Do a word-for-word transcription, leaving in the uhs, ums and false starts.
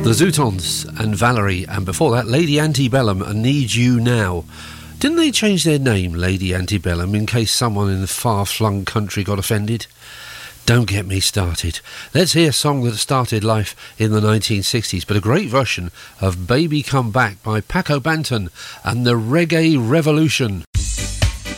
The Zootons and Valerie, and before that Lady Antebellum and Need You Now. Didn't they change their name, Lady Antebellum, in case someone in the far-flung country got offended? Don't get me started. Let's hear a song that started life in the nineteen sixties, but a great version of Baby Come Back by Paco Banton and the Reggae Revolution.